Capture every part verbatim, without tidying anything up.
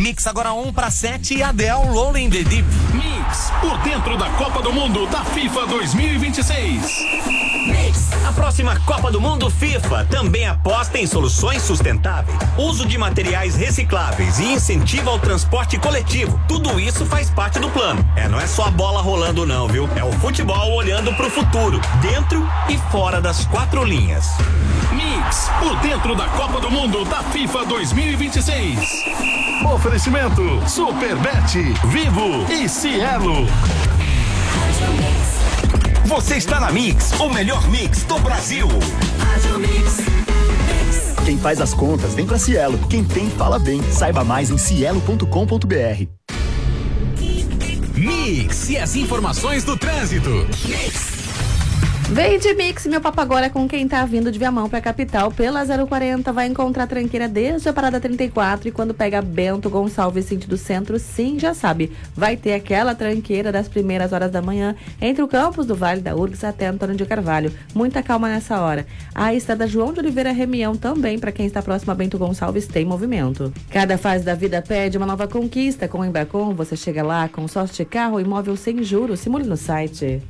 Mix agora um para sete e Adele Rolling the Deep. Mix, por dentro da Copa do Mundo da FIFA dois mil e vinte e seis. Mix. A próxima Copa do Mundo FIFA também aposta em soluções sustentáveis, uso de materiais recicláveis e incentiva ao transporte coletivo. Tudo isso faz parte do plano. É, não é só a bola rolando não, viu? É o futebol olhando pro futuro, dentro e fora das quatro linhas. Mix, por dentro da Copa do Mundo da FIFA dois mil e vinte e seis. Oferecimento Superbet, Vivo e Cielo. Você está na Mix, o melhor mix do Brasil. Quem faz as contas vem pra Cielo. Quem tem, fala bem. Saiba mais em cielo ponto com ponto br. Mix e as informações do trânsito. Mix. Vem de Mix, meu papo agora com quem tá vindo de Viamão pra capital pela zero quarenta, vai encontrar tranqueira desde a parada trinta e quatro e quando pega Bento Gonçalves sentido centro, sim, já sabe, vai ter aquela tranqueira das primeiras horas da manhã entre o campus do Vale da U R G S até Antônio de Carvalho. Muita calma nessa hora. A estrada João de Oliveira Remião também, para quem está próximo a Bento Gonçalves, tem movimento. Cada fase da vida pede uma nova conquista. Com o Embracon, você chega lá, consórcio de carro, imóvel sem juros, simule no site.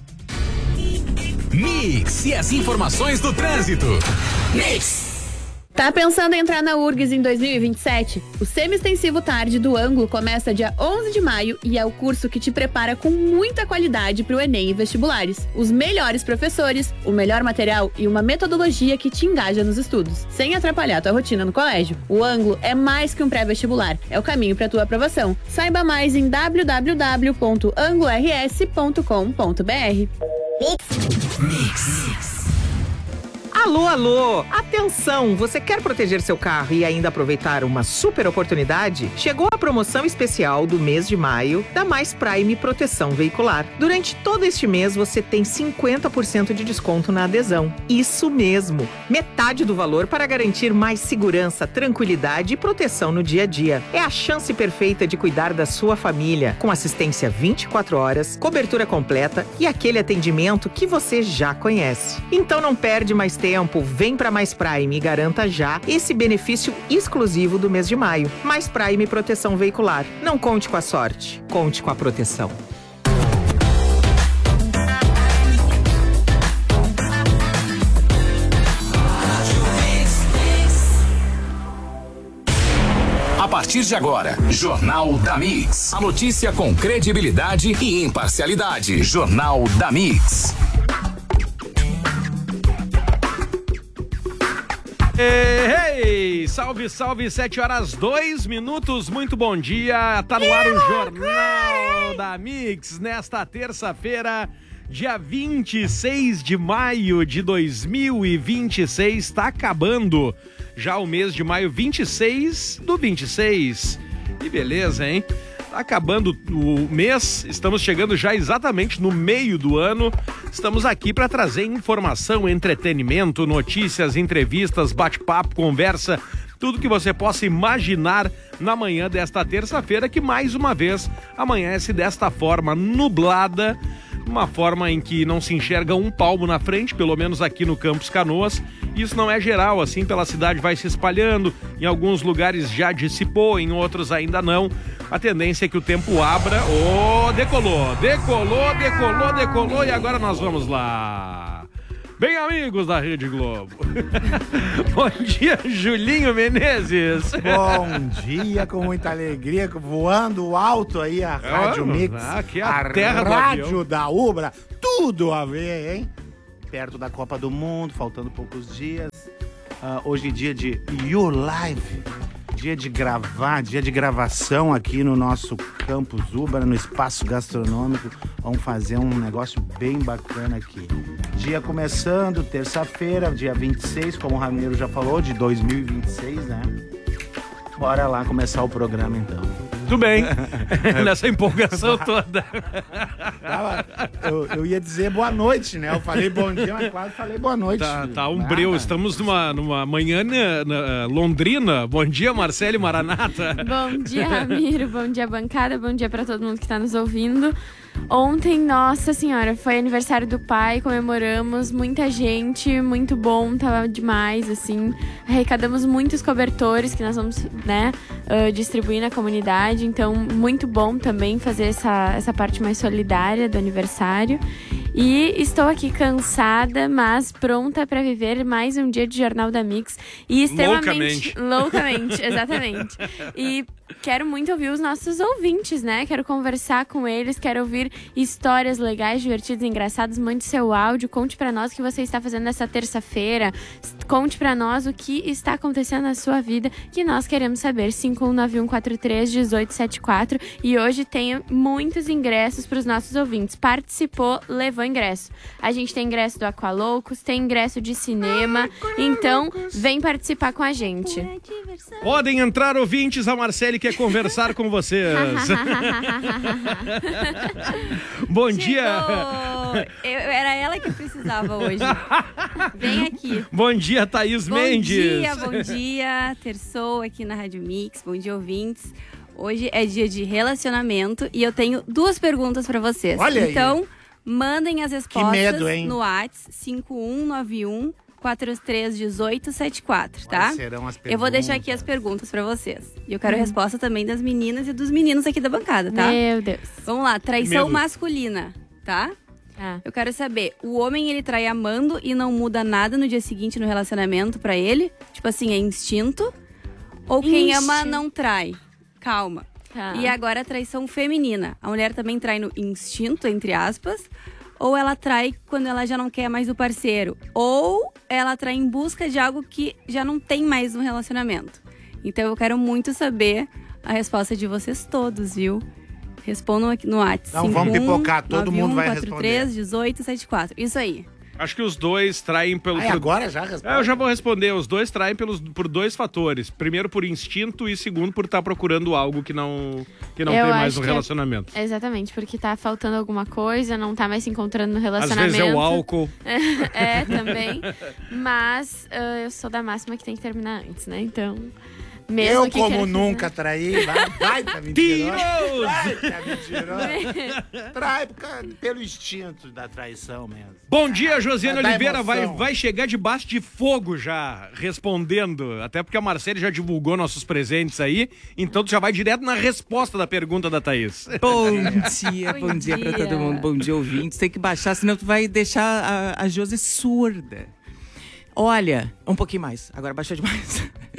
Mix e as informações do trânsito. Mix. Tá pensando em entrar na U R G S em dois mil e vinte e sete? O Semi-Extensivo Tarde do Ângulo começa dia onze de maio e é o curso que te prepara com muita qualidade para o Enem e vestibulares. Os melhores professores, o melhor material e uma metodologia que te engaja nos estudos, sem atrapalhar tua rotina no colégio. O Ângulo é mais que um pré-vestibular, é o caminho para tua aprovação. Saiba mais em w w w ponto anglo r s ponto com ponto b r. Mix. Mix. Alô, alô! Atenção! Você quer proteger seu carro e ainda aproveitar uma super oportunidade? Chegou a promoção especial do mês de maio da Mais Prime Proteção Veicular. Durante todo este mês você tem cinquenta por cento de desconto na adesão. Isso mesmo! Metade do valor para garantir mais segurança, tranquilidade e proteção no dia a dia. É a chance perfeita de cuidar da sua família, com assistência vinte e quatro horas, cobertura completa e aquele atendimento que você já conhece. Então não perde mais tempo. Tempo, vem para Mais Prime e garanta já esse benefício exclusivo do mês de maio. Mais Prime Proteção Veicular. Não conte com a sorte, conte com a proteção. A partir de agora, Jornal da Mix. A notícia com credibilidade e imparcialidade. Jornal da Mix. Ei, ei, salve, salve, sete horas, dois minutos, muito bom dia, tá no ar o Jornal da Mix, nesta terça-feira, dia vinte e seis de maio de dois mil e vinte e seis, tá acabando já o mês de maio, vinte e seis do vinte e seis, que beleza, hein? Acabando o mês, estamos chegando já exatamente no meio do ano. Estamos aqui para trazer informação, entretenimento, notícias, entrevistas, bate-papo, conversa, tudo que você possa imaginar na manhã desta terça-feira, que mais uma vez amanhece desta forma nublada, uma forma em que não se enxerga um palmo na frente, pelo menos aqui no Campos Canoas. Isso não é geral, assim, pela cidade vai se espalhando, em alguns lugares já dissipou, em outros ainda não. A tendência é que o tempo abra. Oh, decolou, decolou, decolou, decolou e agora nós vamos lá. Bem, amigos da Rede Globo. Bom dia, Julinho Menezes. Bom dia, com muita alegria, voando alto aí a Rádio ah, Mix. Aqui é a, a terra rádio do da Ubra, tudo a ver, hein? Perto da Copa do Mundo, faltando poucos dias. Uh, hoje é dia de You Live, dia de gravar, dia de gravação aqui no nosso Campus Ubra, no Espaço Gastronômico. Vamos fazer um negócio bem bacana aqui. Dia começando, terça-feira, dia vinte e seis, como o Ramiro já falou, de dois mil e vinte e seis, né? Bora lá começar o programa, então. Tudo bem, nessa empolgação toda. Eu, eu ia dizer boa noite, né? Eu falei bom dia, mas quase falei boa noite. Tá, tá um breu, estamos numa, numa manhã na, na Londrina. Bom dia, Marcele Maranata. Bom dia, Ramiro, bom dia, bancada, bom dia pra todo mundo que tá nos ouvindo. Ontem, nossa senhora, foi aniversário do pai, comemoramos, muita gente, muito bom, tava demais, assim. Arrecadamos muitos cobertores que nós vamos, né, uh, distribuir na comunidade, então muito bom também fazer essa, essa parte mais solidária do aniversário. E estou aqui cansada, mas pronta para viver mais um dia de Jornal da Mix. E extremamente... Loucamente. Loucamente, exatamente. E quero muito ouvir os nossos ouvintes, né? Quero conversar com eles, quero ouvir histórias legais, divertidas, engraçadas. Mande seu áudio, conte para nós o que você está fazendo nessa terça-feira. Conte para nós o que está acontecendo na sua vida, que nós queremos saber. cinco um nove um quatro três um oito sete quatro. E hoje tem muitos ingressos para os nossos ouvintes. Participou, levou ingresso. A gente tem ingresso do Aqualoucos, tem ingresso de cinema, então vem participar com a gente. Podem entrar ouvintes, a Marcele quer conversar com vocês. Bom Chegou. dia. Eu, era ela que precisava hoje. Vem aqui. Bom dia, Thaís Bom Mendes. Bom dia, bom dia. Terçou aqui na Rádio Mix. Bom dia, ouvintes. Hoje é dia de relacionamento e eu tenho duas perguntas pra vocês. Olha aí. Então, mandem as respostas medo, hein? no WhatsApp cinco um nove um quatro três um oito sete quatro, tá? Quais serão as Eu vou deixar aqui as perguntas pra vocês. E eu quero a resposta também das meninas e dos meninos aqui da bancada, tá? Meu Deus. Vamos lá, traição Medo. masculina, tá? Ah. Eu quero saber, o homem ele trai amando e não muda nada no dia seguinte no relacionamento pra ele? Tipo assim, é instinto? Ou quem Instinto. ama não trai? Calma. Tá. E agora a traição feminina. A mulher também trai no instinto, entre aspas, ou ela trai quando ela já não quer mais o parceiro, ou ela trai em busca de algo que já não tem mais no relacionamento. Então eu quero muito saber a resposta de vocês todos, viu? Respondam aqui no WhatsApp. Não, vamos pipocar, todo mundo vai responder. quatro três um oito sete quatro. Isso aí. Acho que os dois traem pelo... Ah, é agora já responde? É, eu já vou responder. Os dois traem pelos, por dois fatores. Primeiro, por instinto e segundo, por estar procurando algo que não, que não Eu tem mais acho no que é- relacionamento. Exatamente, porque tá faltando alguma coisa, não tá mais se encontrando no Às relacionamento. vezes é o álcool. É, também. Mas ah, eu sou da máxima que tem que terminar antes, né? Então, mesmo eu, que como queira nunca traí, vai, vai tá mentiroso. Tiros! Vai, tá mentiroso. Trai por causa- pelo instinto da traição mesmo. Bom dia, Josiane Vai dar Oliveira. Vai, emoção. vai chegar debaixo de fogo já, respondendo. Até porque a Marcele já divulgou nossos presentes aí. Então tu já vai direto na resposta da pergunta da Thaís. Bom dia, bom, Bom dia pra dia. todo mundo. Bom dia, ouvintes. Tem que baixar, senão tu vai deixar a, a Josi surda. Olha, um pouquinho mais. Agora baixou demais.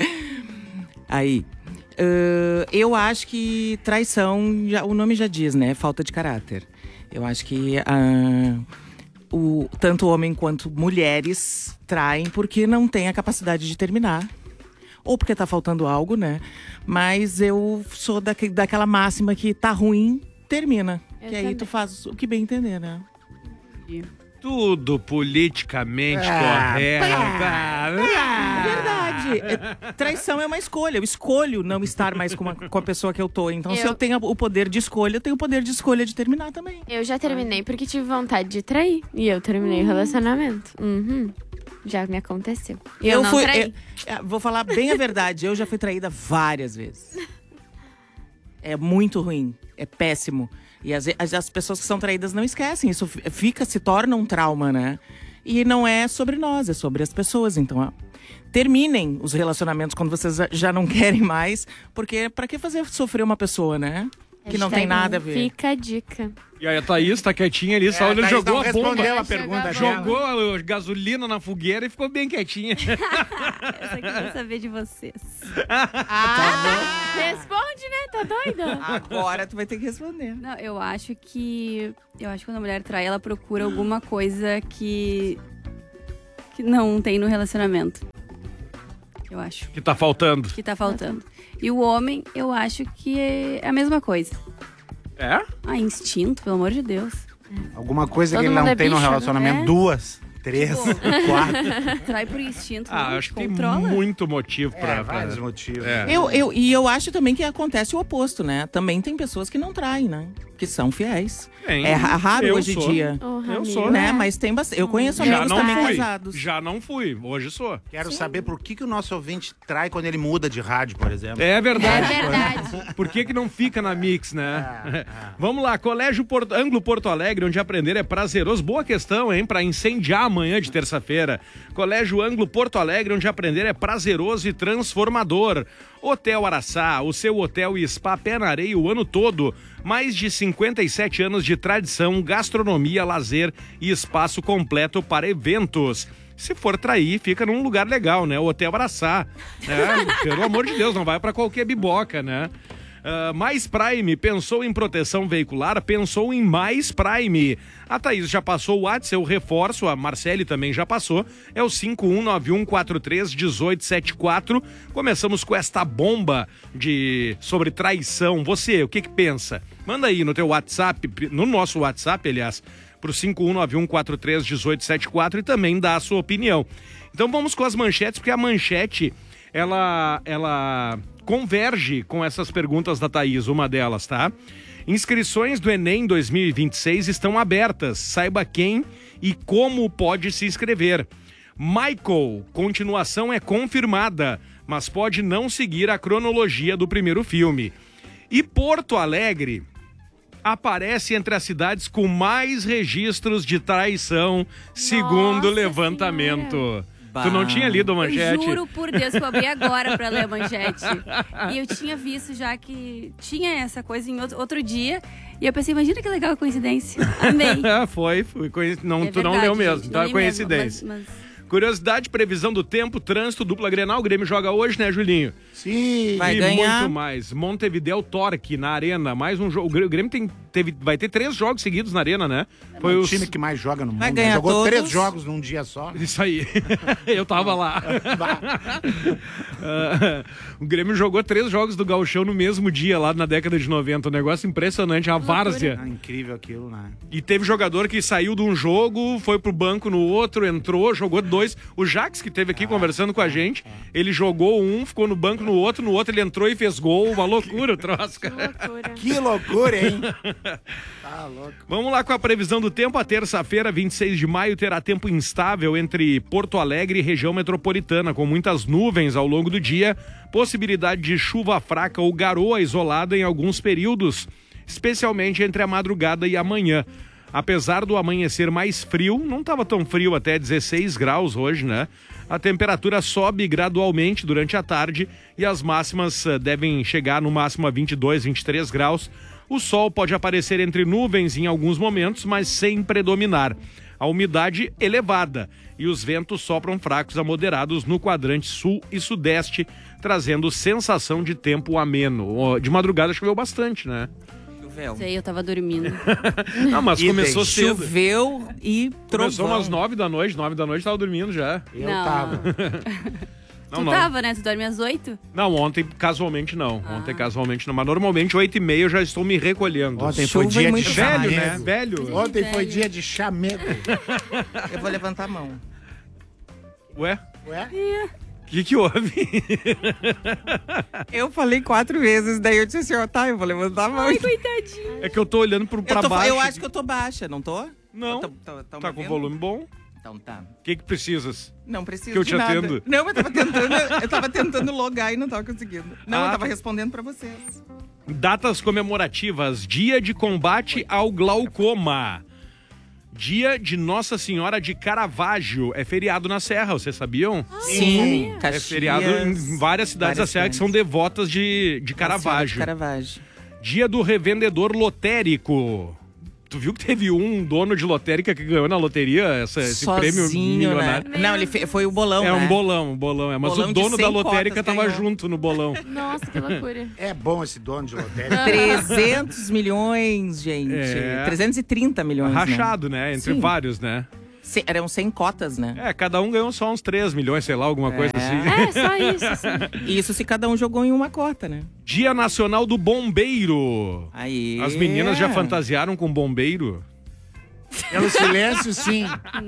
Aí. Uh, eu acho que traição, já, o nome já diz, né? Falta de caráter. Eu acho que uh, o, tanto homem quanto mulheres traem porque não tem a capacidade de terminar. Ou porque tá faltando algo, né? Mas eu sou daque, daquela máxima que tá ruim, termina. Eu que aí também. tu faz o que bem entender, né? Tudo politicamente Ah, correto. É verdade. É, traição é uma escolha. Eu escolho não estar mais com, uma, com a pessoa que eu tô. Então, se Eu- eu tenho o poder de escolha, eu tenho o poder de escolha de terminar também. Eu já terminei porque tive vontade de trair. E eu terminei o relacionamento. Uhum. Já me aconteceu. E eu, não fui. traí. eu- é, vou falar bem a verdade. Eu já fui traída várias vezes. É muito ruim. É péssimo. E as, as, as pessoas que são traídas não esquecem. Isso fi- fica, se torna um trauma, né? E não é sobre nós, é sobre as pessoas. Então, ó, terminem os relacionamentos quando vocês já- já não querem mais. Porque pra que fazer sofrer uma pessoa, né? Que não tem Hashtag nada a ver. Fica a dica. E aí a Thaís tá quietinha ali, só É, a ele Thaís jogou não a respondeu bomba. a pergunta dela. Jogou a gasolina na fogueira e ficou bem quietinha. Essa aqui eu quero saber de vocês. Responde, né? Tá doida? Agora tu vai ter que responder. Não, eu acho que. Eu acho que quando a mulher trai, ela procura alguma coisa que. que não tem no relacionamento. Eu acho. Que tá faltando. Que tá faltando. E o homem, eu acho que é a mesma coisa. É? Ah, instinto, pelo amor de Deus. Alguma coisa Todo que ele mundo não é tem no bicho, relacionamento. né? Duas. três, Tipo, quatro. Trai por instinto. Ah, não, acho que controla. tem muito motivo pra... É, pra- vários motivos. É. Eu, eu, e eu acho também que acontece o oposto, né? Também tem pessoas que não traem, né? Que são fiéis. Tem. É ra- raro Eu hoje em sou. dia. Oh, Eu Ramiro. sou. Né? Mas tem bastante. Eu conheço Já amigos não também fui. casados. Já não fui. Hoje sou. Quero saber por que, que o nosso ouvinte trai quando ele muda de rádio, por exemplo. É verdade. É verdade. Por que que não fica na Mix, né? Vamos lá, Colégio Porto, Anglo Porto Alegre, onde aprender é prazeroso. Boa questão, hein? Pra incendiar amanhã de terça-feira. Colégio Anglo Porto Alegre, onde aprender é prazeroso e transformador. Hotel Araçá, o seu hotel e spa pé na areia o ano todo. Mais de cinquenta e sete anos de tradição, gastronomia, lazer e espaço completo para eventos. Se for trair, fica num lugar legal, né? O Hotel Araçá. Né? Pelo amor de Deus, não vai pra qualquer biboca, né? Uh, Mais Prime, pensou em proteção veicular, pensou em Mais Prime. A Thaís já passou o WhatsApp, eu reforço, a Marcele também já passou. É o cinco um nove um quatro três um oito sete quatro. Começamos com esta bomba de sobre traição. Você, o que que pensa? Manda aí no teu WhatsApp, no nosso WhatsApp, aliás, pro cinco um nove um quatro três um oito sete quatro e também dá a sua opinião. Então vamos com as manchetes, porque a manchete, ela, ela converge com essas perguntas da Thaís, uma delas, tá? Inscrições do Enem dois mil e vinte e seis estão abertas. Saiba quem e como pode se inscrever. Michael, continuação é confirmada, mas pode não seguir a cronologia do primeiro filme. E Porto Alegre aparece entre as cidades com mais registros de traição, segundo o levantamento. Senhora. Tu não tinha lido a Eu manchete? juro por Deus que eu abri agora pra ler a manchete. E eu tinha visto já que tinha essa coisa em outro, outro dia. E eu pensei, imagina que legal a coincidência. Amei. foi, foi. Conhe... Não, É tu não verdade, leu mesmo, gente, então não é li mesmo, coincidência. mas- mas- Curiosidade, previsão do tempo, trânsito, dupla Grenal. O Grêmio joga hoje, né, Julinho? Sim. Vai e ganhar. muito mais. Montevidéu Torque na Arena. Mais um jogo. O Grêmio tem, teve, vai ter três jogos seguidos na Arena, né? Foi Foi o os... time que mais joga no mundo. Vai né? ganhar Jogou todos. três jogos num dia só. Isso aí. Eu tava lá. Ah, o Grêmio jogou três jogos do Gauchão no mesmo dia, lá na década de noventa. Um negócio impressionante, a várzea. Ah, incrível aquilo, né? E teve jogador que saiu de um jogo, foi pro banco no outro, entrou, jogou dois. O Jax, que teve aqui conversando com a gente, ele jogou um, ficou no banco no outro, no outro ele entrou e fez gol. Uma loucura o troço, cara. Loucura. Que loucura, hein? Tá louco. Vamos lá com a previsão do tempo. A terça-feira, vinte e seis de maio, terá tempo instável entre Porto Alegre e região metropolitana, com muitas nuvens ao longo do dia, possibilidade de chuva fraca ou garoa isolada em alguns períodos, especialmente entre a madrugada e amanhã. Apesar do amanhecer mais frio, não estava tão frio, até dezesseis graus hoje, né? A temperatura sobe gradualmente durante a tarde e as máximas uh, devem chegar no máximo a vinte e dois, vinte e três graus. O sol pode aparecer entre nuvens em alguns momentos, mas sem predominar. A umidade elevada e os ventos sopram fracos a moderados no quadrante sul e sudeste, trazendo sensação de tempo ameno. Oh, de madrugada choveu bastante, né? Sei, eu tava dormindo. Não, mas E começou tem, cedo. Choveu e trovão. Começou umas nove da noite, nove da noite tava dormindo já. Eu Não. tava. Não, tu não. tava, né? Tu dorme às oito? Não, ontem casualmente não. Ah. Ontem casualmente não. Mas normalmente oito e meia eu já estou me recolhendo. Ontem foi Chuva dia e de muito Velho, chamego. né? Velho. Ontem foi dia de chamego. Eu vou levantar a mão. Ué? Ué? O que que houve? Eu falei quatro vezes, daí eu disse assim, ó, tá, eu vou levantar a mão. Ai, coitadinho. É que eu tô olhando pro, pra eu, tô, baixo. eu acho que eu tô baixa, não tô? Não. Tô- tô- tô Tá me com vendo? volume bom? Então tá. O que que precisas? Não preciso Que eu de te nada. atendo. Não, eu tava tentando, eu tava tentando logar e não tava conseguindo. Não, Ah, eu tava tá. respondendo pra vocês. Datas comemorativas. Dia de combate ao glaucoma. Dia de Nossa Senhora de Caravaggio. É feriado na Serra, vocês sabiam? Sim, É Caxias, feriado em várias cidades várias da Serra que são cidades. devotas de, de Caravaggio. Caravaggio. Dia do revendedor lotérico. Tu viu que teve um dono de lotérica que ganhou na loteria essa, esse prêmio Sozinho, milionário? né? Não, ele fe- foi o bolão, É né? um bolão, um bolão. É, mas Bolão o de dono da cem lotérica cotas tava ganhou. junto no bolão. Nossa, que loucura. É bom esse dono de lotérica. trezentos milhões, gente. É. trezentos e trinta milhões, Rachado, né? Entre Sim. vários, né? Ce- eram cem cotas, né? É, cada um ganhou só uns três milhões, sei lá, alguma coisa assim. É, só isso, assim. Isso se cada um jogou em uma cota, né? Dia Nacional do Bombeiro. Aí. As meninas já fantasiaram com bombeiro? Pelo silêncio, sim.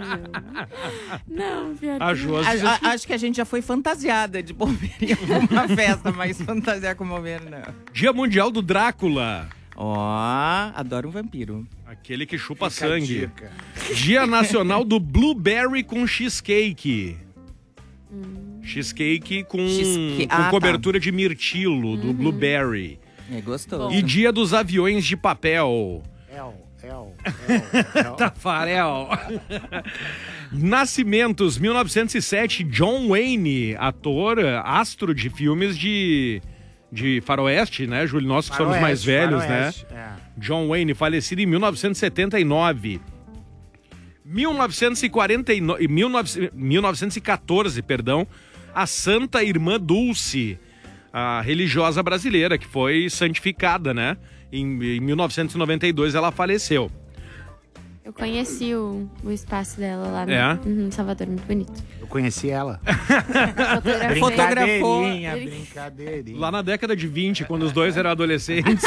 Não, pior A que Josi. A- a- acho que a gente já foi fantasiada de bombeiro em uma festa, mas fantasiar com bombeiro não. Dia Mundial do Drácula. Ó, adoro um vampiro. Aquele que chupa Fica a sangue. dica. Dia Nacional do Blueberry com cheesecake. Cheesecake com, Cheesecake. com Ah, tá. cobertura de mirtilo, do blueberry. É gostoso. E dia dos aviões de papel. El, El, El, El. Tafarel. Nascimentos, mil novecentos e sete, John Wayne, ator, astro de filmes de, de faroeste, né, Júlio? Nós que somos Faroeste, mais velhos, faroeste, né? é. John Wayne, falecido em mil novecentos e setenta e nove. mil novecentos e quarenta e nove, mil novecentos e quatorze, perdão, a Santa Irmã Dulce, a religiosa brasileira, que foi santificada, né? Em, em mil novecentos e noventa e dois ela faleceu. Eu conheci o, o espaço dela lá no, É? uhum, em Salvador, muito bonito. Eu conheci ela. Fotografei. Fotografou. Brincadeirinha, brincadeirinha. Lá na década de vinte, quando os dois eram adolescentes.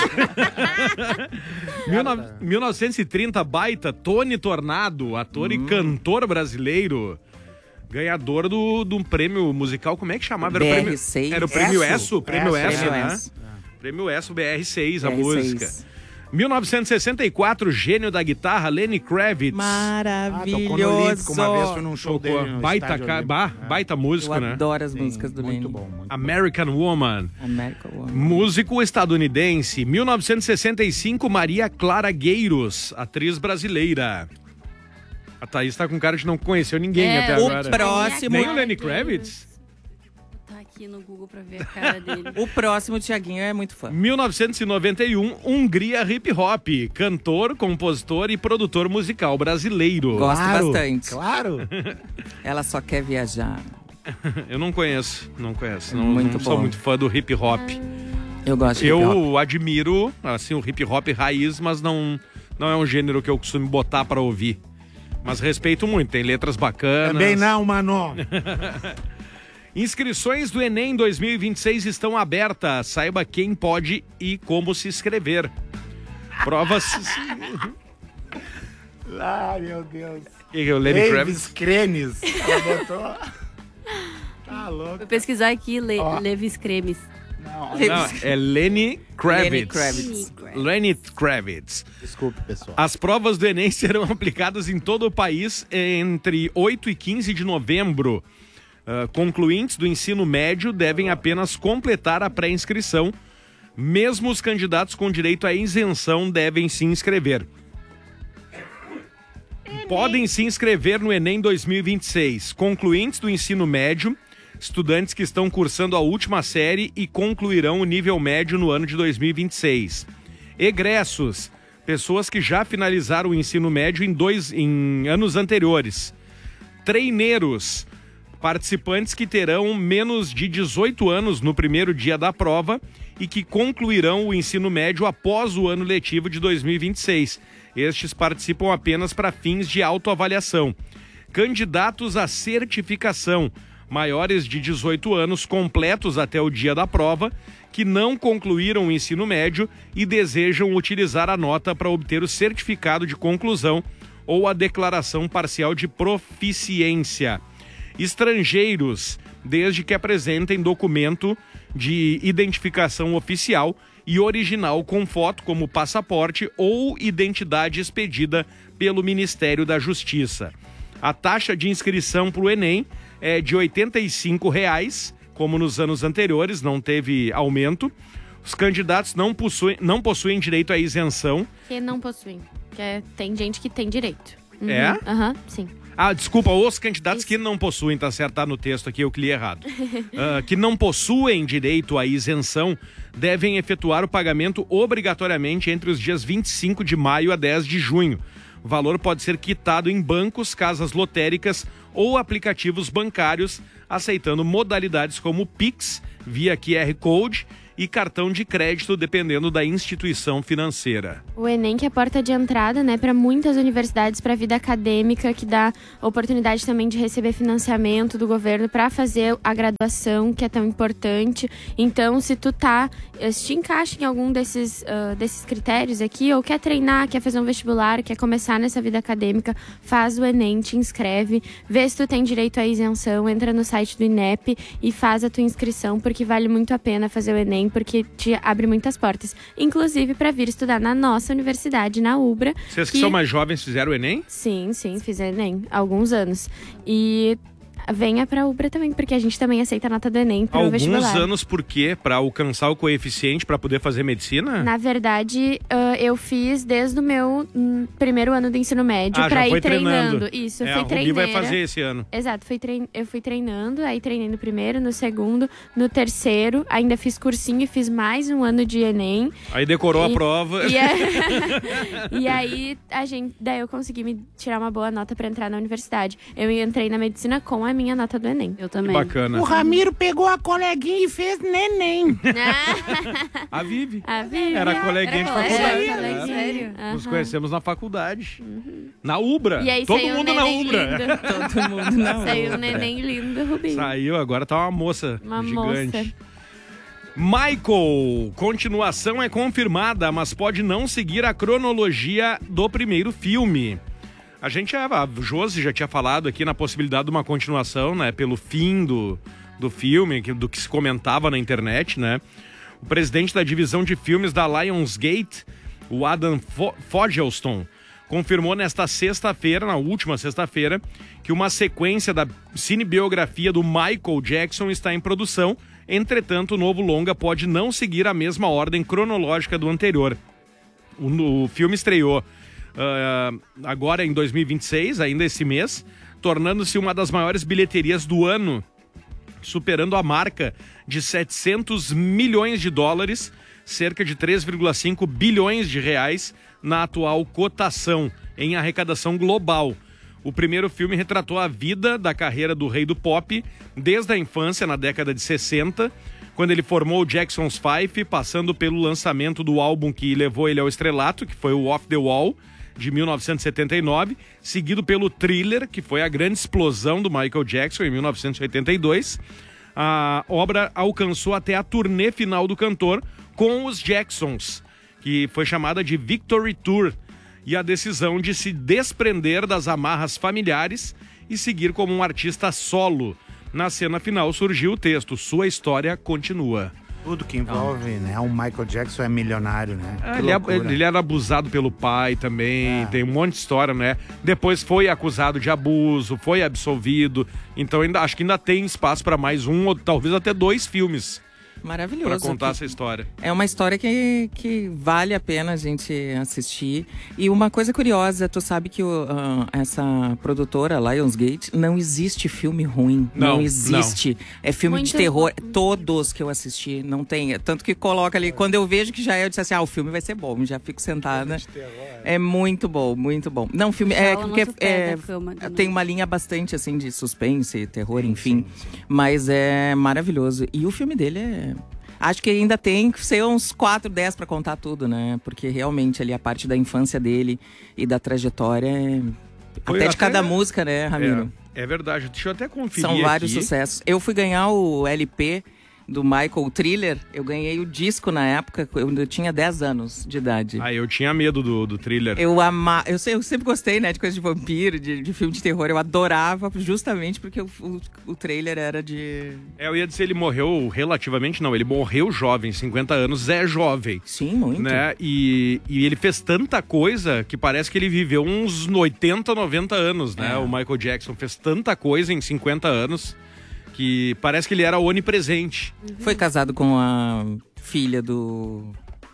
mil nove- mil novecentos e trinta, baita, Tony Tornado, ator e cantor brasileiro. Ganhador do, do prêmio musical, como é que chamava? Era o B R prêmio, seis. era o prêmio Esso. ESSO? Prêmio Esso, ESSO, prêmio né? Esso. Prêmio ESSO B R seis, a B R seis. música. mil novecentos e sessenta e quatro, gênio da guitarra, Lenny Kravitz. Ah, tocou no Maravilhoso. Olímpico uma vez, foi num show Tocou. dele no Baita, estádio ca- Olímpico. ba- baita músico, Eu né? adoro as Sim, músicas do muito Lenny. bom, muito bom. American Woman. American Woman. Músico estadunidense, mil novecentos e sessenta e cinco, Maria Clara Gueiros, atriz brasileira. A Thaís tá com cara de não conheceu ninguém É, até o agora. próximo- Nem o Lenny Kravitz? Tá aqui no Google pra ver a cara dele. O próximo, Tiaguinho, é muito fã. mil novecentos e noventa e um, Hungria Hip Hop, cantor, compositor e produtor musical brasileiro. Gosto Claro, bastante. Claro. Ela só quer viajar. Eu não conheço, não conheço. Não, Muito não sou bom. muito fã do hip hop. Eu gosto de hip hop. Eu admiro, assim, o hip hop raiz, mas não, não é um gênero que eu costumo botar pra ouvir. Mas respeito muito, tem letras bacanas. Também não, mano. Inscrições do Enem dois mil e vinte e seis estão abertas. Saiba quem pode e como se inscrever. Provas... Ai, meu Deus. E o Lenny Elvis Kravitz? Cremes. Ela botou... Tá louco. Vou pesquisar aqui, Le Ó. Levis Cremes. Não, Não, é Lenny Kravitz. Lenny Kravitz. Lenny Kravitz. desculpe, pessoal. As provas do Enem serão aplicadas em todo o país entre oito e quinze de novembro. Uh, concluintes do ensino médio devem apenas completar a pré-inscrição. Mesmo os candidatos com direito à isenção devem se inscrever. Podem se inscrever no Enem dois mil e vinte e seis. Concluintes do ensino médio, estudantes que estão cursando a última série e concluirão o nível médio no ano de dois mil e vinte e seis. Egressos, pessoas que já finalizaram o ensino médio em, dois, em anos anteriores. Treineiros, participantes que terão menos de dezoito anos no primeiro dia da prova e que concluirão o ensino médio após o ano letivo de dois mil e vinte e seis. Estes participam apenas para fins de autoavaliação. Candidatos à certificação, maiores de dezoito anos, completos até o dia da prova, que não concluíram o ensino médio e desejam utilizar a nota para obter o certificado de conclusão ou a declaração parcial de proficiência. Estrangeiros, desde que apresentem documento de identificação oficial e original com foto como passaporte ou identidade expedida pelo Ministério da Justiça. A taxa de inscrição para o Enem é de oitenta e cinco reais, como nos anos anteriores, não teve aumento. Os candidatos não possuem, não possuem direito à isenção. Que não possuem. Que é- tem gente que tem direito. Uhum. É? Aham, sim. Ah, desculpa, os candidatos que não possuem, tá certo, tá no texto aqui, eu que li errado. Ah, que não possuem direito à isenção devem efetuar o pagamento obrigatoriamente entre os dias vinte e cinco de maio a dez de junho. O valor pode ser quitado em bancos, casas lotéricas ou aplicativos bancários, aceitando modalidades como Pix, via Q R Code e cartão de crédito, dependendo da instituição financeira. O Enem, que é a porta de entrada, né, para muitas universidades, para a vida acadêmica, que dá oportunidade também de receber financiamento do governo para fazer a graduação, que é tão importante. Então, se tu tá, se te encaixa em algum desses, uh, desses critérios aqui, ou quer treinar, quer fazer um vestibular, quer começar nessa vida acadêmica, faz o Enem, te inscreve, vê se tu tem direito à isenção, entra no site do INEP e faz a tua inscrição, porque vale muito a pena fazer o Enem, porque te abre muitas portas, inclusive para vir estudar na nossa universidade, na UBRA. Vocês que, que são mais jovens fizeram o Enem? Sim, sim, fiz o Enem há alguns anos. E venha pra UBRA também, porque a gente também aceita a nota do Enem pro Alguns vestibular. Alguns anos por quê? Pra alcançar o coeficiente pra poder fazer medicina? Na verdade, uh, eu fiz desde o meu um, primeiro ano do ensino médio ah, pra já foi ir treinando. treinando. Isso, eu é, fui a Rubi treinando. vai fazer esse ano. Exato, fui trein... eu fui treinando, aí treinei no primeiro, no segundo, no terceiro, ainda fiz cursinho e fiz mais um ano de Enem. Aí decorou e... a prova. E, é... e aí, a gente... daí eu consegui me tirar uma boa nota pra entrar na universidade. Eu entrei na medicina com a minha nota do Enem. Eu também. Bacana. O Ramiro pegou a coleguinha e fez neném. A Vivi. A Vivi. Era coleguinha Era de faculdade. Era Né? sério? Nos Uhum. conhecemos na faculdade. Uhum. Na UBRA. E aí Todo saiu mundo um na neném UBRA. lindo. Todo mundo na UBRA. Saiu um neném lindo, Rubinho. Saiu, agora tá uma moça Uma gigante. moça. Michael, continuação é confirmada, mas pode não seguir a cronologia do primeiro filme. A gente, a Josi já tinha falado aqui na possibilidade de uma continuação, né, pelo fim do, do filme, do que se comentava na internet, né? O presidente da divisão de filmes da Lionsgate, o Adam Fogelson, confirmou nesta sexta-feira, na última sexta-feira, que uma sequência da cinebiografia do Michael Jackson está em produção. Entretanto, o novo longa pode não seguir a mesma ordem cronológica do anterior. O, o filme estreou uh, agora em dois mil e vinte e seis, ainda esse mês, tornando-se uma das maiores bilheterias do ano, superando a marca de setecentos milhões de dólares, cerca de três vírgula cinco bilhões de reais na atual cotação em arrecadação global. O primeiro filme retratou a vida da carreira do rei do pop desde a infância, na década de sessenta, quando ele formou o Jackson's Five, passando pelo lançamento do álbum que levou ele ao estrelato, que foi o Off the Wall, de mil novecentos e setenta e nove, seguido pelo Thriller, que foi a grande explosão do Michael Jackson em mil novecentos e oitenta e dois. A obra alcançou até a turnê final do cantor com os Jacksons, que foi chamada de Victory Tour, e a decisão de se desprender das amarras familiares e seguir como um artista solo. Na cena final surgiu o texto "Sua história continua". Tudo que envolve, né? O Michael Jackson é milionário, né? Ah, Que ele, loucura. ele era abusado pelo pai também, tem um monte de história, né? Depois foi acusado de abuso, foi absolvido. Então ainda, acho que ainda tem espaço para mais um ou talvez até dois filmes. Maravilhoso. Pra contar que, essa história. É uma história que, que vale a pena a gente assistir. E uma coisa curiosa, tu sabe que o, uh, essa produtora, Lionsgate, não existe filme ruim. Não, não existe. Não. É filme Muito de terror. Bom. Todos que eu assisti, não tem. Tanto que coloca ali, quando eu vejo que já é, eu disse assim, ah, o filme vai ser bom. Já fico sentada. É muito bom, muito bom. Não, filme... É, porque é, é, tem uma linha bastante, assim, de suspense, terror, sim, enfim. Sim, sim. Mas é maravilhoso. E o filme dele é... Acho que ainda tem que ser uns quatro, dez pra contar tudo, né? Porque realmente ali a parte da infância dele e da trajetória, é... até de até... cada música, né, Ramiro? É, é verdade. Deixa eu até conferir. São vários aqui. sucessos. Eu fui ganhar o L P do Michael, Thriller. Eu ganhei o disco na época, eu, eu tinha dez anos de idade. Ah, eu tinha medo do, do Thriller. Eu ama... eu, sei, eu sempre gostei, né, de coisa de vampiro, de, de filme de terror. Eu adorava justamente porque o, o, o trailer era de... É, eu ia dizer, ele morreu relativamente, não, ele morreu jovem, cinquenta anos, é jovem. Sim, muito. Né? E, e ele fez tanta coisa que parece que ele viveu uns oitenta, noventa anos, né? É. O Michael Jackson fez tanta coisa em cinquenta anos... que parece que ele era onipresente. Foi casado com a filha do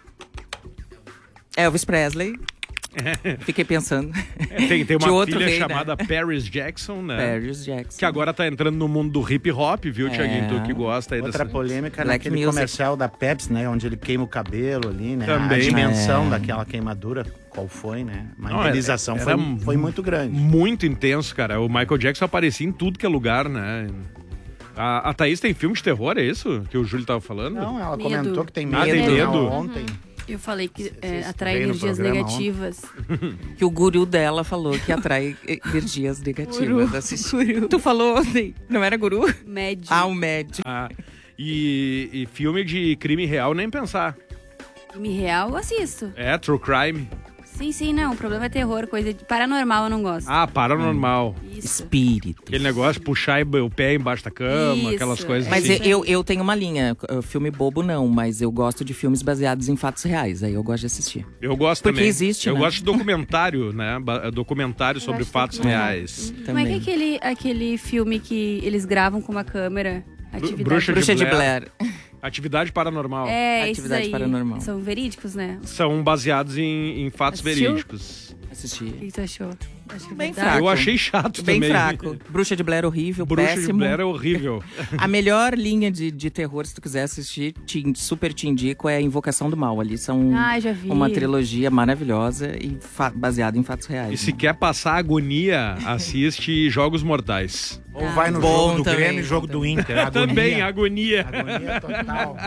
Elvis Presley. É. Fiquei pensando. É, tem, tem uma filha rei, chamada né? Paris Jackson, né? Paris Jackson. Que agora tá entrando no mundo do hip hop, viu, é. Thiaguinho? Tu que gosta aí Outra dessa... polêmica Black naquele music. comercial da Pepsi, né? Onde ele queima o cabelo ali, né? Também. A dimensão É. daquela queimadura, qual foi, né? A Não, indenização era- foi, era foi muito grande. Muito intenso, cara. O Michael Jackson aparecia em tudo que é lugar, né? A, a Thaís tem filme de terror, é isso? Que o Júlio tava falando? Não, ela Medo. comentou que tem medo. Ah, tem medo? Ontem. Eu falei que é, atrai veio no energias programa negativas. Que o guru dela falou que atrai energias negativas. Guru. Assistir. Tu falou ontem, não era guru? Médio. Ah, o médio. Ah, e, e filme de crime real, nem pensar. Filme real, eu assisto. É, true crime. Sim, sim, não. O problema é terror, coisa de paranormal eu não gosto. Ah, paranormal. Isso. Espírito. Aquele negócio de puxar o pé embaixo da cama, Isso. aquelas coisas Mas assim. eu, eu tenho uma linha, uh, filme bobo não, mas eu gosto de filmes baseados em fatos reais, aí eu gosto de assistir. Eu gosto Porque também. existe, Eu né? gosto de documentário, né? Ba- Documentário sobre gosto de fatos documentário. reais. Como é que é aquele, aquele filme que eles gravam com uma câmera? Atividade Bruxa, Bruxa de de Blair. Blair. Atividade paranormal. É, esses Atividade aí paranormal. são verídicos, né? São baseados em, em fatos Assistiu? verídicos. O Assisti. que tu achou? Achei Bem verdade. fraco. Eu achei chato Bem também. fraco. Bruxa de Blair horrível, Bruxa péssimo. de Blair é horrível. A melhor linha de, de terror, se tu quiser assistir, te, super te indico, é Invocação do Mal. Ali são Ah, já vi. uma trilogia maravilhosa e fa- baseada em fatos reais. E se quer passar agonia, assiste Jogos Mortais. Ou vai no Bom jogo do também, Grêmio e jogo do Inter. Agonia. Também, agonia. Agonia total.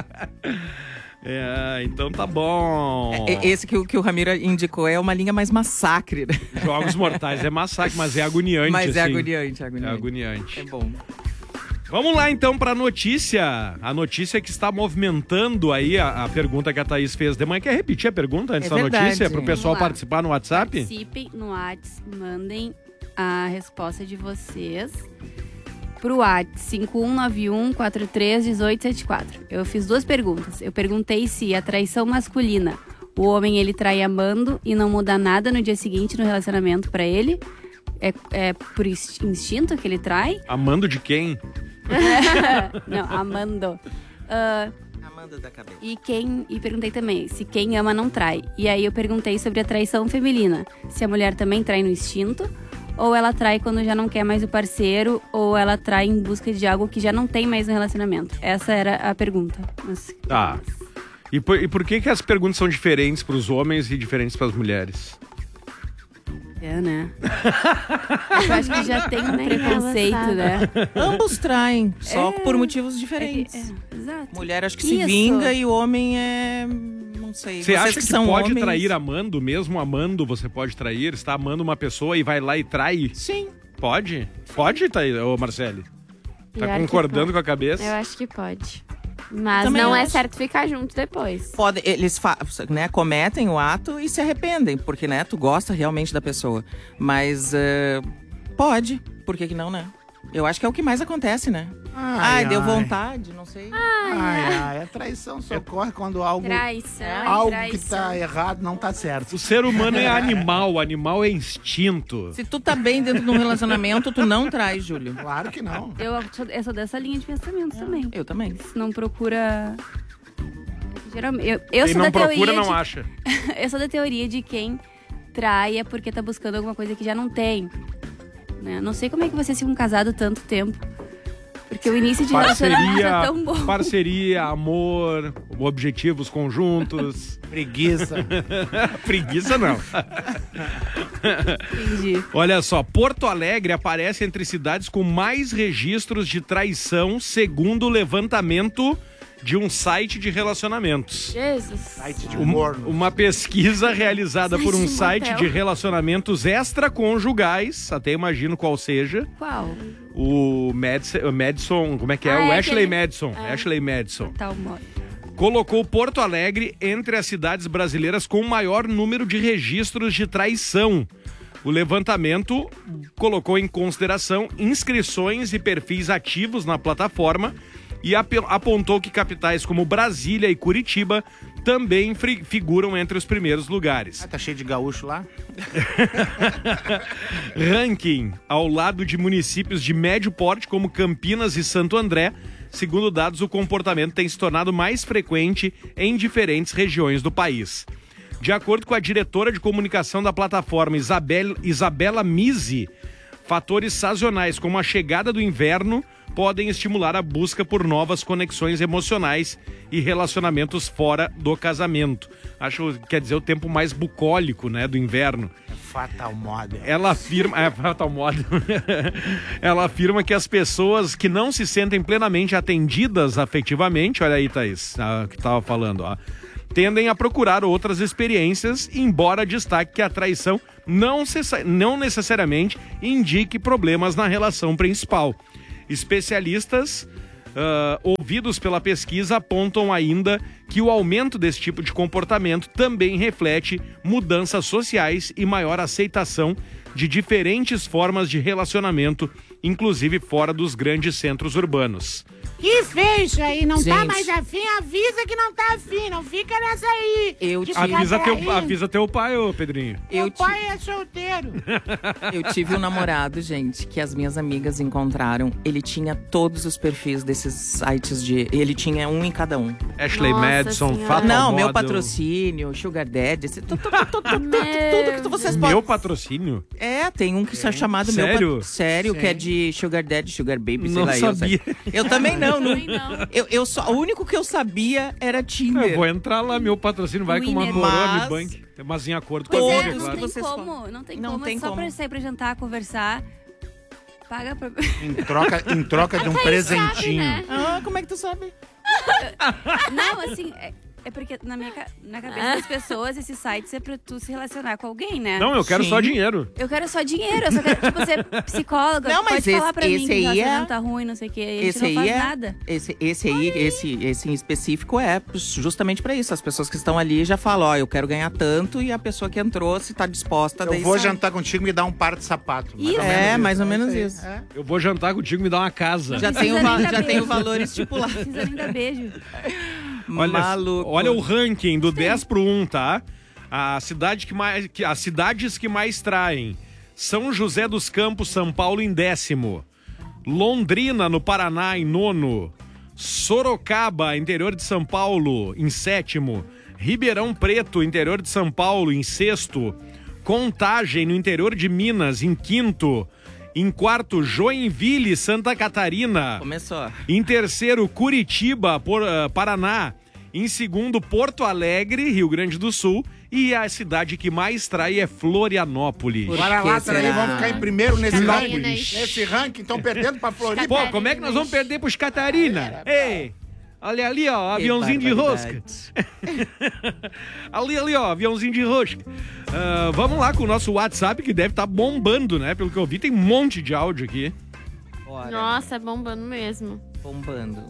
É, então tá bom. É, esse que, o- que o Ramiro indicou é uma linha mais massacre, né? Jogos Mortais é massacre, mas é agoniante. Mas é assim. agoniante, é É agoniante. agoniante. É bom. Vamos lá então pra notícia. A notícia que está movimentando aí a, a pergunta que a Thaís fez de manhã. Quer repetir a pergunta antes É da verdade. notícia? Pro pessoal Vamos lá. participar no WhatsApp? Participem no WhatsApp, mandem a resposta de vocês pro WhatsApp cinco um nove um quatro três um oito sete quatro. Eu fiz duas perguntas. Eu perguntei se a traição masculina, o homem ele trai amando e não muda nada no dia seguinte no relacionamento pra ele. É, é por inst- instinto que ele trai? Amando de quem? Não, amando. Ah, Amanda da cabeça. E quem e perguntei também se quem ama não trai. E aí eu perguntei sobre a traição feminina. Se a mulher também trai no instinto, ou ela trai quando já não quer mais o parceiro, ou ela trai em busca de algo que já não tem mais no relacionamento. Essa era a pergunta. Mas- Tá. E por, e por que, que as perguntas são diferentes pros homens e diferentes pras mulheres? É, né? Eu acho que já tem um Nem ela preconceito, sabe. né? Ambos traem, só É. por motivos diferentes. É que- é, exato. Mulher acho que se Isso. vinga e o homem é... não sei. Você Vocês acha que, são pode homens... trair amando, mesmo amando você pode trair? Você tá amando uma pessoa e vai lá e trai? Sim. Pode? Pode, Thaís, ô Marcele? Tá Pior que concordando pode. com a cabeça? Eu acho que pode. Mas Também não é acho. certo ficar junto depois. Pode, eles fa- né, cometem o ato e se arrependem, porque né, tu gosta realmente da pessoa. Mas eh, pode, por que que não, né? Eu acho que é o que mais acontece, né? Ai, deu vontade, não sei. Ai, ai, a traição só ocorre quando algo, Traição, algo traição. que tá errado não tá certo. O ser humano é animal, o animal é instinto. Se tu tá bem dentro de um relacionamento, tu não traz, Júlio. Claro que não. Eu sou, eu sou dessa linha de pensamento também. Eu também. Se não procura... Geralmente, eu, eu Quem sou não da procura, teoria não de... acha. Eu sou da teoria de quem trai é porque tá buscando alguma coisa que já não tem. Né? Não sei como é que vocês ficam casados tanto tempo. Porque o início de relacionamento é Parceria, tão bom. parceria, amor, objetivos conjuntos. Preguiça. Preguiça não. Entendi. Olha só, Porto Alegre aparece entre cidades com mais registros de traição, segundo o levantamento de um site de relacionamentos. Jesus. Site de Um- corno. uma pesquisa realizada por um Site de site motel. de relacionamentos extraconjugais, até imagino qual seja, Qual? o Madison, o Madison como é que é? Ah, o é Ashley aquele- Madison. Ah. Ashley Madison. Tal modo. Colocou Porto Alegre entre as cidades brasileiras com o maior número de registros de traição. O levantamento colocou em consideração inscrições e perfis ativos na plataforma e ap- apontou que capitais como Brasília e Curitiba também fri- figuram entre os primeiros lugares. Ah, tá cheio de gaúcho lá? Ranking ao lado de municípios de médio porte como Campinas e Santo André. Segundo dados, o comportamento tem se tornado mais frequente em diferentes regiões do país. De acordo com a diretora de comunicação da plataforma, Isabel, Isabela Misi, fatores sazonais como a chegada do inverno podem estimular a busca por novas conexões emocionais e relacionamentos fora do casamento. Acho, quer dizer, o tempo mais bucólico, né, do inverno. Fatal Model. Ela afirma, é, Fatal Model. Ela afirma que as pessoas que não se sentem plenamente atendidas afetivamente, olha aí, Thaís, a, que tava falando, ó, tendem a procurar outras experiências, embora destaque que a traição não, cessa, não necessariamente indique problemas na relação principal. Especialistas Uh, ouvidos pela pesquisa apontam ainda que o aumento desse tipo de comportamento também reflete mudanças sociais e maior aceitação de diferentes formas de relacionamento, inclusive fora dos grandes centros urbanos. Que feio isso aí, não tá Gente. mais afim, avisa que não tá afim, não fica nessa aí. Eu de te- ficar Avisa teu, traindo. avisa teu pai, ô Pedrinho. Meu Eu te- pai é solteiro. Eu tive um namorado, gente, que as minhas amigas encontraram. Ele tinha todos os perfis desses sites de... Ele tinha um em cada um. Ashley Nossa Madison, Senhora. Fatal Não, Model. meu patrocínio, Sugar Daddy, esse- tu- tu- tu- tu- tu- tu- Meu tudo que tu- vocês podem... Meu patrocínio? É, tem um que é chamado meu... Sério? pat- Sério, que é de Sugar Daddy, Sugar Baby, sei Não lá. eu sabia. sei. Eu também não. não. Também não. Eu, eu só, o único que eu sabia era Tinder. Eu vou entrar lá, meu patrocínio vai com uma Winner. Morame Mas- Bank. Mas em acordo com a Pois é, mídia, não claro. tem vocês como, falam. não tem Não como, tem é só como. pra sair pra jantar, conversar, paga pra... Em troca, em troca de um presentinho. né? Ah, como é que tu sabe? Não, assim, é, é porque na minha ca- na cabeça das pessoas, esses sites é pra tu se relacionar com alguém, né? Não, eu quero Sim. só dinheiro. Eu quero só dinheiro, eu só quero, tipo, ser psicóloga. Não, mas pode falar esse- pra mim esse que o aí é- relacionamento tá ruim, não sei o quê. A gente Esse não aí faz é, nada. Esse, esse aí, esse, esse em específico é justamente pra isso. As pessoas que estão ali já falam, ó, eu quero ganhar tanto, e a pessoa que entrou, se tá disposta, Eu daí vou sai. jantar contigo e me dar um par de sapato. Mais ou É, menos mais ou menos É isso. aí. É. Eu vou jantar contigo e me dar uma casa. Já Não tem, o, precisa va- nem dar já tem o beijo. valor estipulado. Não precisa nem dar beijo. Olha, Maluco. olha o ranking do dez pro um, tá? A cidade que mais, que, as cidades que mais traem. São José dos Campos, São Paulo, em décimo. Londrina, no Paraná, em nono. Sorocaba, interior de São Paulo, em sétimo. Ribeirão Preto, interior de São Paulo, em sexto. Contagem, no interior de Minas, em quinto. Em quarto, Joinville, Santa Catarina. Começou. Em terceiro, Curitiba, por, uh, Paraná. Em segundo, Porto Alegre, Rio Grande do Sul. E a cidade que mais trai é Florianópolis. Por Bora que lá, será? aí, vamos ficar em primeiro nesse Catarinas. ranking. Nesse ranking, estão perdendo pra Floripa. Pô, como é que nós vamos perder pros Catarina? Ei, olha ali, ó, Que aviãozinho de rosca. barbaridade. ali, ali, ó, aviãozinho de rosca. Ah, vamos lá com o nosso WhatsApp, que deve estar bombando, né? Pelo que eu vi, tem um monte de áudio aqui. Bora. Nossa, bombando mesmo. Bombando.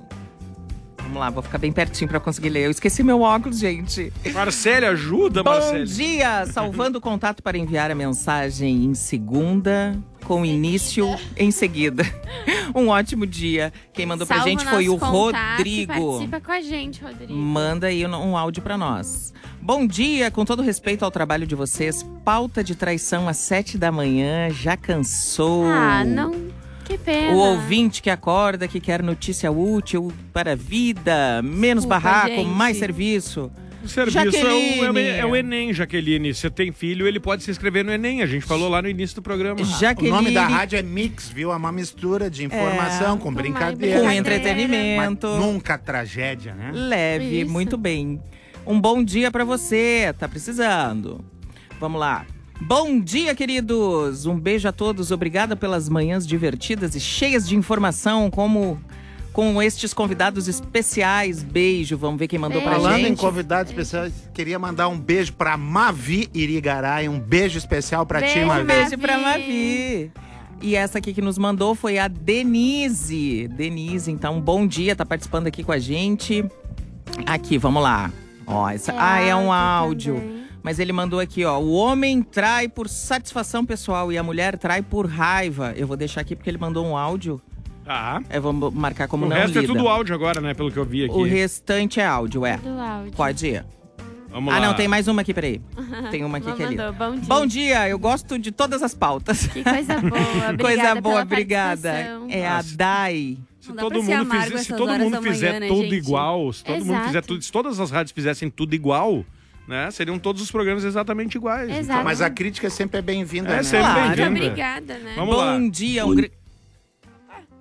Vamos lá, vou ficar bem pertinho pra conseguir ler. Eu esqueci meu óculos, gente. Marcele, ajuda, Bom Marcele. dia! Salvando o contato para enviar a mensagem em segunda, com início em seguida. Um ótimo dia. Quem mandou pra Salva gente o foi o nosso contato e Rodrigo. Participa com a gente, Rodrigo. Manda aí um, um áudio pra nós. Bom dia, com todo respeito ao trabalho de vocês. Pauta de traição às sete da manhã, já cansou. Ah, não. Que pena. O ouvinte que acorda, que quer notícia útil para a vida, menos Desculpa, barraco, gente. mais serviço. O serviço é o, Jaqueline. é, o, é o Enem, Jaqueline. Se tem filho, ele pode se inscrever no Enem. A gente falou lá no início do programa. O Jaqueline, nome da rádio é Mix, viu? É uma mistura de informação com brincadeira. com Mas entretenimento. Nunca tragédia, né? Leve, Isso. muito bem. Um bom dia pra você, tá precisando. Vamos lá. Bom dia, queridos! Um beijo a todos, obrigada pelas manhãs divertidas e cheias de informação, como com estes convidados especiais. Beijo, vamos ver quem mandou pra Falando em gente. convidados especiais, queria mandar um beijo pra Mavi Irigaray. Um beijo especial pra ti, Beijo, Mavi. Um beijo Mavi. pra Mavi. E essa aqui que nos mandou foi a Denise. Denise, então, bom dia, tá participando aqui com a gente. Aqui, vamos lá. Ó, essa... É ah, é um áudio áudio. também. Mas ele mandou aqui, ó. O homem trai por satisfação pessoal e a mulher trai por raiva. Eu vou deixar aqui porque ele mandou um áudio. Ah. Eu vou marcar como O não resto lida. é tudo áudio agora, né? Pelo que eu vi aqui. O restante é áudio, é. Do áudio. Pode ir. Vamos ah, lá. não, tem mais uma aqui, peraí. Tem uma aqui Uma que é ali. mandou, bom dia. Bom dia, eu gosto de todas as pautas. Que coisa boa. Obrigada Coisa boa, pela obrigada. participação. É a Dai. Se Não dá todo pra ser mundo, amargo fizer, se essas todo horas mundo da manhã, fizer né, tudo gente? igual, se todo mundo Exato. fizer tudo, se todas as rádios fizessem tudo igual, né? Seriam todos os programas exatamente iguais. Exato. Mas a crítica sempre é bem-vinda, É né? sempre Claro. bem-vinda. Muito obrigada, né? Vamos lá. Bom dia, um gr-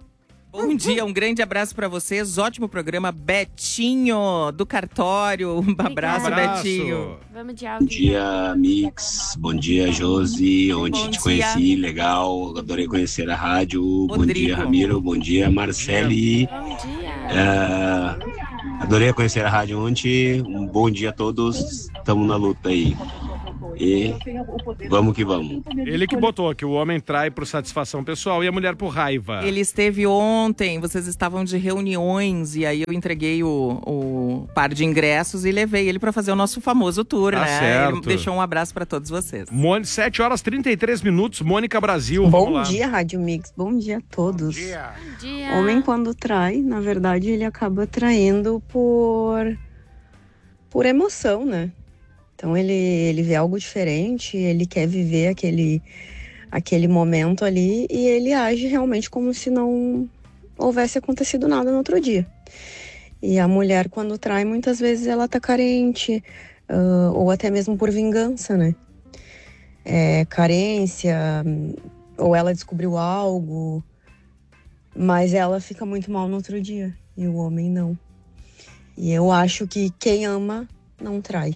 Bom dia, um grande abraço pra vocês. Ótimo programa, Betinho, do Cartório. Um abraço, Obrigada. Betinho. Vamos de Bom áudio. dia, Mix. Bom dia, Josi. Onde Bom te dia. conheci, legal. Adorei conhecer a rádio. Bom Rodrigo. dia, Ramiro. Bom dia, Marcele. Bom dia. É, adorei conhecer a rádio ontem. Um bom dia a todos. Estamos na luta aí. E vamos que vamos. Ele que botou que o homem trai por satisfação pessoal e a mulher por raiva. Ele esteve ontem, vocês estavam de reuniões e aí eu entreguei o, o par de ingressos e levei ele pra fazer o nosso famoso tour, Tá né? certo. Ele deixou um abraço pra todos vocês. Mônica, sete horas e trinta e três minutos, Mônica Brasil. Bom vamos lá. dia, Rádio Mix. Bom dia a todos. Bom dia. Homem, quando trai, na verdade, ele acaba traindo por, por emoção, né? Então, ele, ele vê algo diferente, ele quer viver aquele, aquele momento ali e ele age realmente como se não houvesse acontecido nada no outro dia. E a mulher, quando trai, muitas vezes ela tá carente, uh, ou até mesmo por vingança, né? É, carência, ou ela descobriu algo, mas ela fica muito mal no outro dia, e o homem não. E eu acho que quem ama não trai.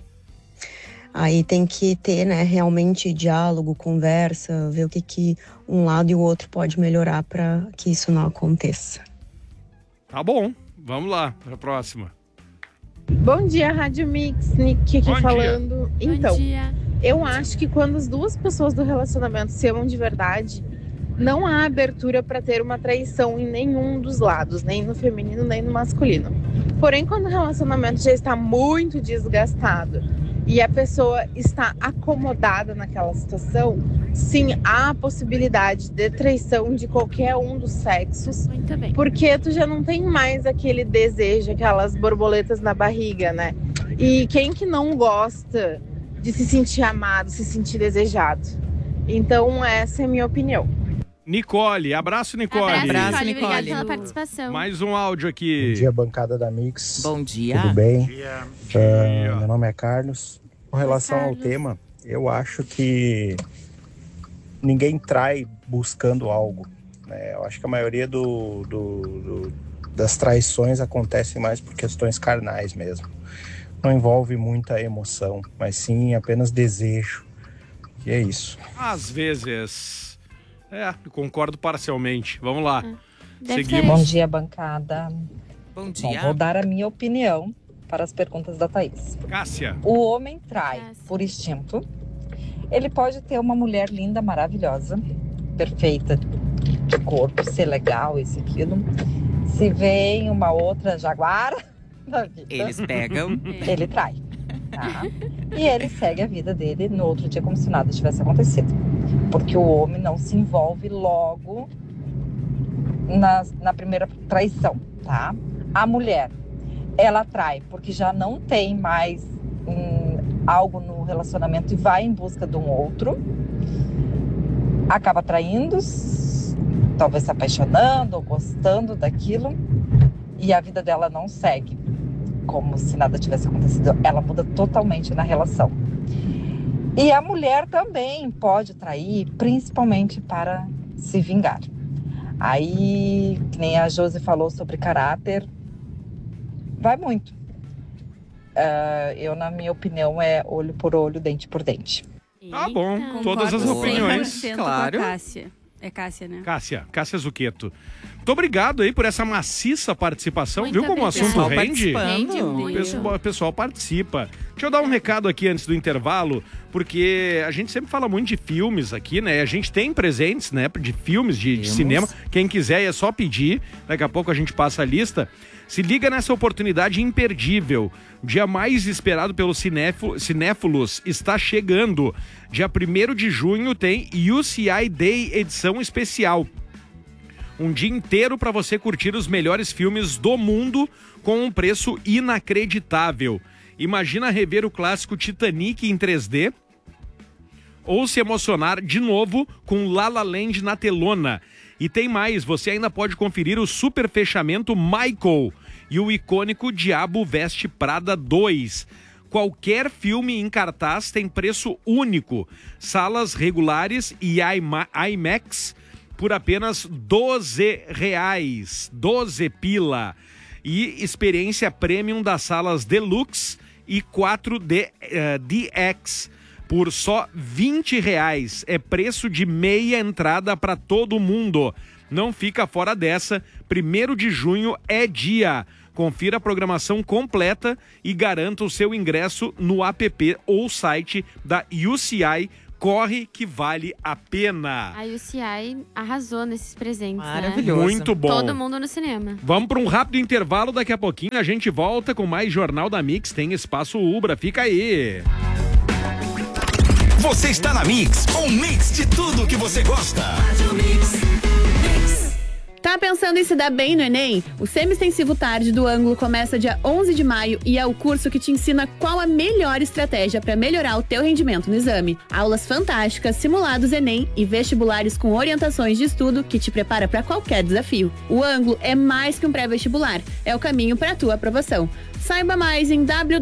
Aí tem que ter, né, realmente diálogo, conversa, ver o que, que um lado e o outro pode melhorar para que isso não aconteça. Tá bom, vamos lá, pra próxima. Bom dia, Rádio Mix, Nick aqui Bom falando. dia. Então, Bom dia. eu acho que quando as duas pessoas do relacionamento se amam de verdade, não há abertura para ter uma traição em nenhum dos lados, nem no feminino, nem no masculino. Porém, quando o relacionamento já está muito desgastado e a pessoa está acomodada naquela situação, sim, há a possibilidade de traição de qualquer um dos sexos. Muito bem. Porque tu já não tem mais aquele desejo, aquelas borboletas na barriga, né? E quem que não gosta de se sentir amado, se sentir desejado? Então, essa é a minha opinião. Nicole, abraço, Nicole. Abraço, Abraço, Nicole. Obrigada Nicole. pela participação. Mais um áudio aqui. Bom dia, bancada da Mix. Bom dia. Tudo bem? Dia. Ah, meu nome é Carlos. Com relação ao Carlos. tema, eu acho que ninguém trai buscando algo, né? Eu acho que a maioria do, do- do- das traições acontecem mais por questões carnais mesmo. Não envolve muita emoção, mas sim apenas desejo. E é isso. Às vezes. É, concordo parcialmente. Vamos lá. Deve Seguimos. Bom dia, bancada. Bom Bom, dia. vou dar a minha opinião para as perguntas da Thaís. Cássia. O homem trai Cássia. por instinto. Ele pode ter uma mulher linda, maravilhosa, perfeita de corpo, ser legal, isso e aquilo. Se vem uma outra jaguara da vida, Eles pegam. ele trai. Tá? E ele segue a vida dele no outro dia como se nada tivesse acontecido. Porque o homem não se envolve logo na, na primeira traição, tá? A mulher, ela trai porque já não tem mais hum, algo no relacionamento e vai em busca de um outro. Acaba traindo, s- talvez se apaixonando ou gostando daquilo. E a vida dela não segue como se nada tivesse acontecido. Ela muda totalmente na relação. E a mulher também pode trair, principalmente para se vingar. Aí, que nem a Josi falou sobre caráter, vai muito. Ah, eu, na minha opinião, é olho por olho, dente por dente. Tá bom, Eita. todas as Concordo opiniões. cem por cento Claro. Com a Cássia. É Cássia, né? Cássia, Cássia Zucchetto. Muito obrigado aí por essa maciça participação. Muito Viu como o obrigada. assunto Pessoal rende? participando. Rende O muito. pessoal, o pessoal participa. Deixa eu dar um recado aqui antes do intervalo, porque a gente sempre fala muito de filmes aqui, né? A gente tem presentes, né, de filmes, de, de Temos. cinema. Quem quiser é só pedir. Daqui a pouco a gente passa a lista. Se liga nessa oportunidade imperdível. O dia mais esperado pelos cinéfilo- cinéfilos está chegando. Dia primeiro de junho tem U C I Day edição especial. Um dia inteiro para você curtir os melhores filmes do mundo com um preço inacreditável. Imagina rever o clássico Titanic em três D ou se emocionar de novo com La La Land na telona. E tem mais, você ainda pode conferir o super fechamento Michael e o icônico Diabo Veste Prada dois. Qualquer filme em cartaz tem preço único. Salas regulares e IMA- IMAX por apenas doze reais. doze pila. E experiência premium das salas Deluxe e quatro D, uh, D X por só vinte reais. É preço de meia entrada para todo mundo. Não fica fora dessa. Primeiro de junho é dia. Confira a programação completa e garanta o seu ingresso no app ou site da U C I. Corre que vale a pena. A U C I arrasou nesses presentes, Maravilhoso. né? Muito bom. Todo mundo no cinema. Vamos para um rápido intervalo, daqui a pouquinho a gente volta com mais Jornal da Mix. Tem Espaço Ubra, fica aí. Você está na Mix, um mix de tudo que você gosta. Tá pensando em se dar bem no Enem? O Semi-Extensivo Tarde do Ângulo começa dia onze de maio e é o curso que te ensina qual a melhor estratégia para melhorar o teu rendimento no exame. Aulas fantásticas, simulados Enem e vestibulares com orientações de estudo que te prepara para qualquer desafio. O Ângulo é mais que um pré-vestibular, é o caminho para a tua aprovação. Saiba mais em w